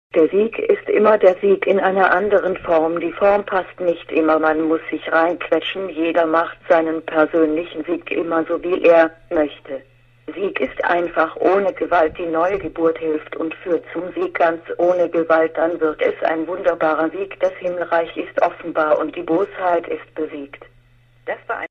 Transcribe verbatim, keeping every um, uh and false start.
Der Sieg ist immer der Sieg in einer anderen Form. Die Form passt nicht immer, man muss sich reinquetschen. Jeder macht seinen persönlichen Sieg immer so, wie er möchte. Sieg ist einfach ohne Gewalt. Die neue Geburt hilft und führt zum Sieg ganz ohne Gewalt. Dann wird es ein wunderbarer Sieg. Das Himmelreich ist offenbar und die Bosheit ist besiegt. Das war ein